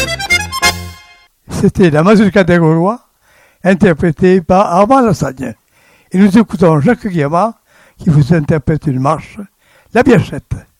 C'était la mazurka des Gaulois, interprétée par Armand Lassagne. Et nous écoutons Jacques Guillemard qui vous interprète une marche, La Biachette.